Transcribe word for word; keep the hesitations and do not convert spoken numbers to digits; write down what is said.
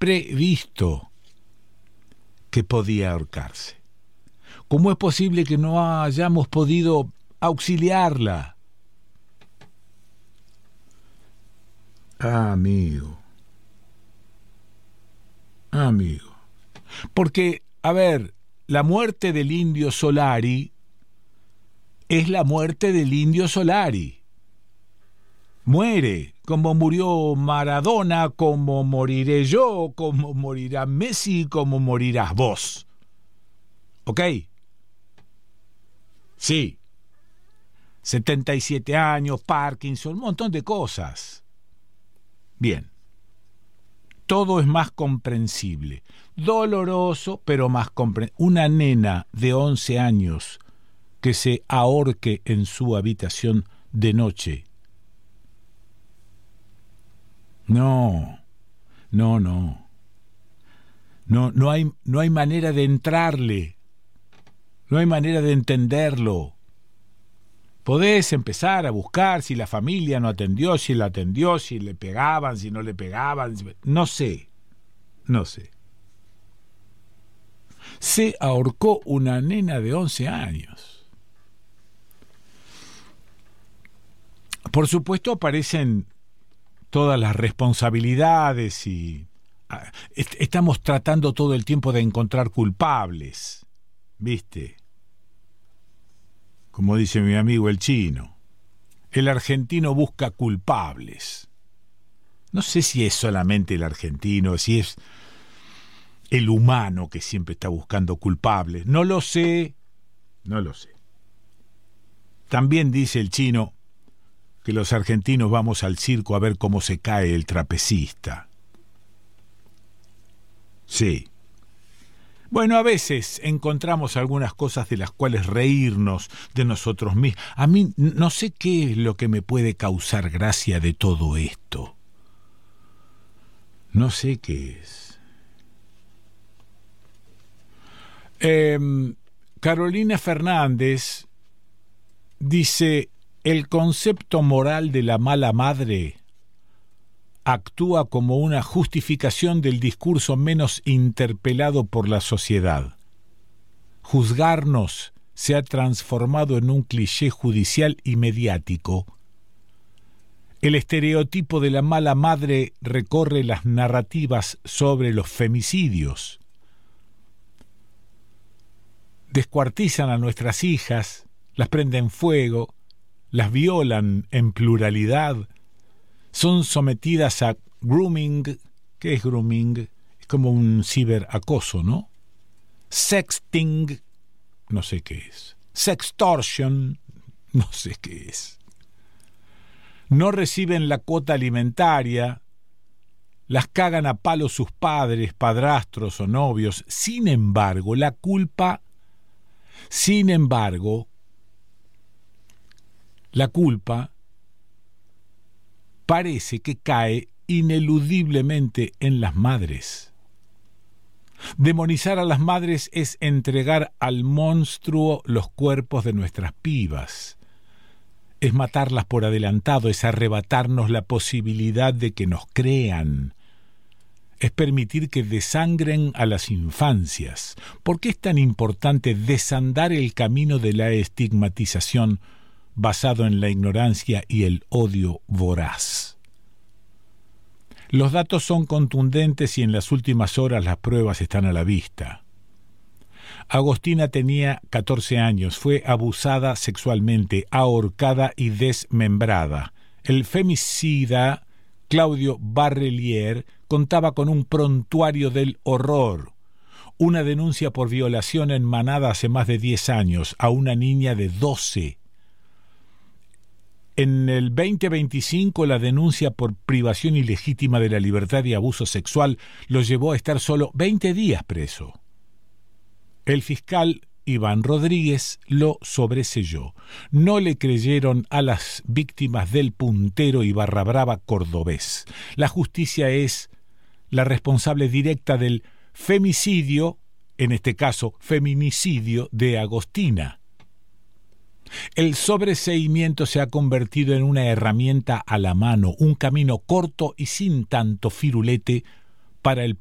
previsto que podía ahorcarse. ¿Cómo es posible que no hayamos podido auxiliarla? Ah, amigo. Amigo. Porque, a ver, la muerte del indio Solari es la muerte del indio Solari. Muere, como murió Maradona, como moriré yo, como morirá Messi, como morirás vos. ¿Ok? Sí. setenta y siete años, Parkinson, un montón de cosas. Bien. Todo es más comprensible. Doloroso, pero más comprensible. Una nena de once años que se ahorque en su habitación de noche. No, no, no. No, no hay, no hay manera de entrarle. No hay manera de entenderlo. Podés empezar a buscar si la familia no atendió, si la atendió, si le pegaban, si no le pegaban. No sé, no sé. Se ahorcó una nena de once años. Por supuesto aparecen todas las responsabilidades y est- estamos tratando todo el tiempo de encontrar culpables, ¿viste? Como dice mi amigo el chino, el argentino busca culpables. No sé si es solamente el argentino, si es el humano que siempre está buscando culpables. No lo sé, no lo sé. También dice el chino que los argentinos vamos al circo a ver cómo se cae el trapecista. Sí. Bueno, a veces encontramos algunas cosas de las cuales reírnos de nosotros mismos. A mí no sé qué es lo que me puede causar gracia de todo esto. No sé qué es. Eh, Carolina Fernández dice: el concepto moral de la mala madre actúa como una justificación del discurso menos interpelado por la sociedad. Juzgarnos se ha transformado en un cliché judicial y mediático. El estereotipo de la mala madre recorre las narrativas sobre los femicidios. Descuartizan a nuestras hijas, las prenden fuego, las violan en pluralidad, son sometidas a grooming. ¿Qué es grooming? Es como un ciberacoso, ¿no? Sexting, no sé qué es. Sextortion, no sé qué es. No reciben la cuota alimentaria, las cagan a palos sus padres, padrastros o novios. Sin embargo, la culpa, sin embargo, la culpa parece que cae ineludiblemente en las madres. Demonizar a las madres es entregar al monstruo los cuerpos de nuestras pibas. Es matarlas por adelantado, es arrebatarnos la posibilidad de que nos crean. Es permitir que desangren a las infancias. ¿Por qué es tan importante desandar el camino de la estigmatización basado en la ignorancia y el odio voraz? Los datos son contundentes y en las últimas horas las pruebas están a la vista. Agostina tenía catorce años, fue abusada sexualmente, ahorcada y desmembrada. El femicida Claudio Barrelier contaba con un prontuario del horror. Una denuncia por violación en Manada hace más de diez años a una niña de doce. En el veinte veinticinco, la denuncia por privación ilegítima de la libertad y abuso sexual lo llevó a estar solo veinte días preso. El fiscal Iván Rodríguez lo sobreseyó. No le creyeron a las víctimas del puntero y barra brava cordobés. La justicia es la responsable directa del femicidio, en este caso feminicidio, de Agostina. El sobreseimiento se ha convertido en una herramienta a la mano, un camino corto y sin tanto firulete para el